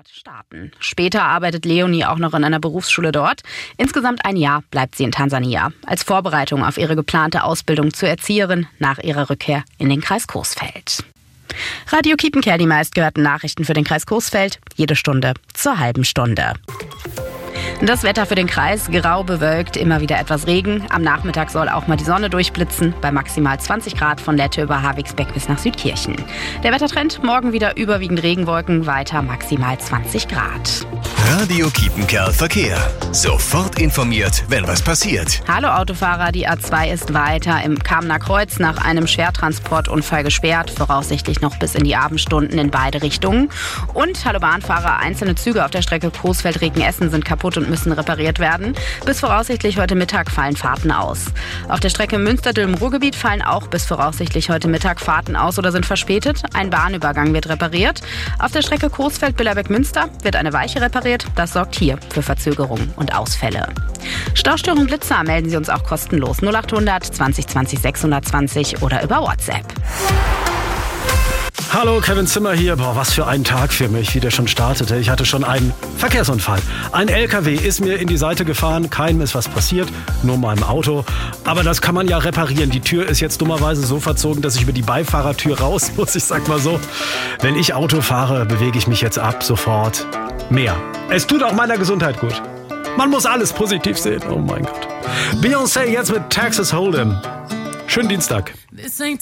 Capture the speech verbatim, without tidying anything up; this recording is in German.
dort starten. Später arbeitet Leonie auch noch in einer Berufsschule dort. Insgesamt ein Jahr bleibt sie in Tansania, als Vorbereitung auf ihre geplante Ausbildung zur Erzieherin nach ihrer Rückkehr in den Kreis Coesfeld. Radio Kiepenkerl, die meistgehörten Nachrichten für den Kreis Coesfeld, jede Stunde zur halben Stunde. Das Wetter für den Kreis, grau bewölkt, immer wieder etwas Regen. Am Nachmittag soll auch mal die Sonne durchblitzen, bei maximal zwanzig Grad von Lette über Havigsbeck bis nach Südkirchen. Der Wettertrend, morgen wieder überwiegend Regenwolken, weiter maximal zwanzig Grad. Radio Kiepenkerl Verkehr. Sofort informiert, wenn was passiert. Hallo Autofahrer, die A zwei ist weiter im Kamener Kreuz nach einem Schwertransportunfall gesperrt, voraussichtlich noch bis in die Abendstunden in beide Richtungen. Und hallo Bahnfahrer, einzelne Züge auf der Strecke Coesfeld-Recken-Essen sind kaputt und müssen repariert werden. Bis voraussichtlich heute Mittag fallen Fahrten aus. Auf der Strecke Münster-Dülmen-Ruhrgebiet fallen auch bis voraussichtlich heute Mittag Fahrten aus oder sind verspätet. Ein Bahnübergang wird repariert. Auf der Strecke Coesfeld-Billerbeck-Münster wird eine Weiche repariert. Das sorgt hier für Verzögerungen und Ausfälle. Staustörung Blitzer melden Sie uns auch kostenlos null acht hundert zwanzig zwanzig sechshundertzwanzig oder über WhatsApp. Hallo, Kevin Zimmer hier. Boah, was für ein Tag für mich, wie der schon startete. Ich hatte schon einen Verkehrsunfall. Ein L K W ist mir in die Seite gefahren. Keinem ist was passiert, nur meinem Auto. Aber das kann man ja reparieren. Die Tür ist jetzt dummerweise so verzogen, dass ich über die Beifahrertür raus muss. Ich sag mal so, wenn ich Auto fahre, bewege ich mich jetzt ab sofort mehr. Es tut auch meiner Gesundheit gut. Man muss alles positiv sehen. Oh mein Gott. Beyoncé jetzt mit Texas Hold'em. Schönen Dienstag. This ain't